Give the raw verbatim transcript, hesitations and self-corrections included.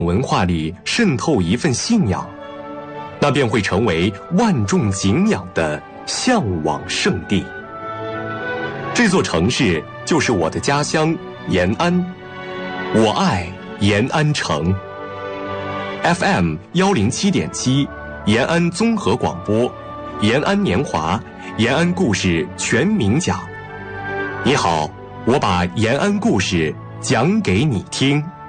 文化里渗透一份信仰，那便会成为万众敬仰的向往圣地。这座城市就是我的家乡延安，我爱延安城。F M 幺零七点七，延安综合广播，延安年华，延安故事全民讲。你好，我把延安故事讲给你听。